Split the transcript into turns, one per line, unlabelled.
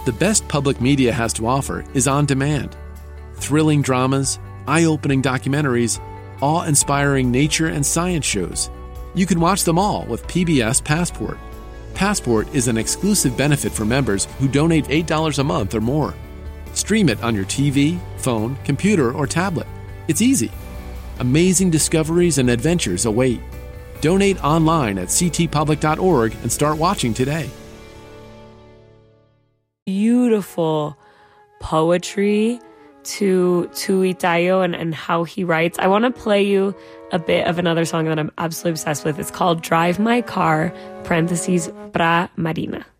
The best public media has to offer is on demand. Thrilling dramas, eye-opening documentaries, awe-inspiring nature and science shows. You can watch them all with PBS Passport. Passport is an exclusive benefit for members who donate $8 a month or more. Stream it on your TV, phone, computer, or tablet. It's easy. Amazing discoveries and adventures await. Donate online at ctpublic.org and start watching today.
Beautiful poetry to Itayo and how he writes. I want to play you a bit of another song that I'm absolutely obsessed with. It's called Drive My Car, parentheses, Pra Marina.